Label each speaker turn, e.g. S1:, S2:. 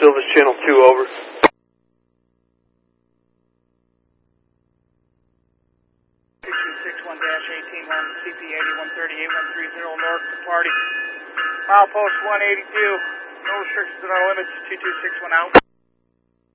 S1: Silvis, Channel 2, over.
S2: CP81-18-1, north of party. Milepost 182, no restrictions on our limits, 2261 out.